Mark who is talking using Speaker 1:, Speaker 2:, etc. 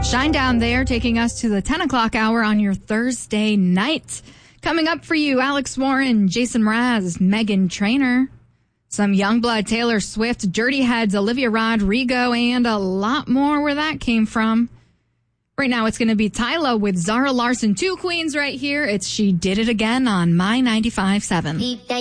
Speaker 1: Shinedown there, taking us to the 10 o'clock hour on your Thursday night. Coming up for you, Alex Warren, Jason Mraz, Meghan Trainor, some Youngblood, Taylor Swift, Dirty Heads, Olivia Rodrigo, and a lot more where that came from. Right now, it's going to be Tyla with Zara Larsson. Two queens right here. It's She Did It Again on My 95.7.